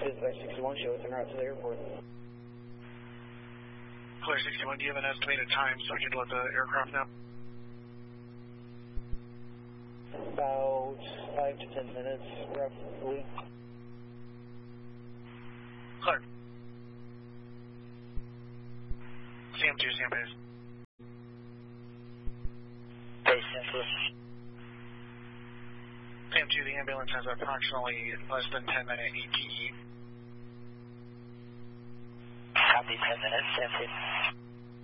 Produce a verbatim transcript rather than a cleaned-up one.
Dispatch sixty-one, show us en route to the airport. Clear sixty-one, do you have an estimated time so I can let the aircraft know? About five to ten minutes, roughly. Clear. C M two, C M base. Base, Central. C M two, the ambulance has approximately less than ten minute E T E. Copy, ten minutes, C M two.